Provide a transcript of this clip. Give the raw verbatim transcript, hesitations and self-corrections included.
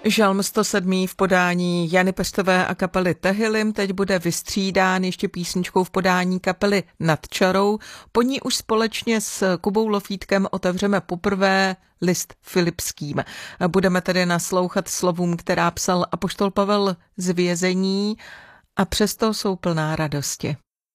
Žalm sto sedm v podání Jany Peštové a kapely Tehilim teď bude vystřídán ještě písničkou v podání kapely Nad čarou. Po ní už společně s Kubou Lofítkem otevřeme poprvé list Filipským. Budeme tedy naslouchat slovům, která psal apoštol Pavel z vězení, a přesto jsou plná radosti.